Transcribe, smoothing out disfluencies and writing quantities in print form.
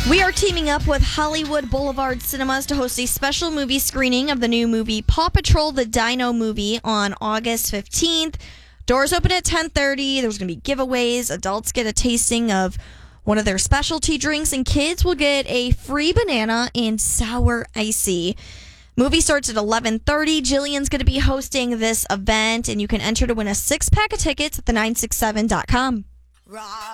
We are teaming up with Hollywood Boulevard Cinemas to host a special movie screening of the new movie Paw Patrol: The Dino Movie on August 15th. Doors open at 10:30. There's going to be giveaways. Adults get a tasting of one of their specialty drinks, and kids will get a free banana and sour icy. Movie starts at 11:30. Jillian's going to be hosting this event, and you can enter to win a 6-pack of tickets at the967.com.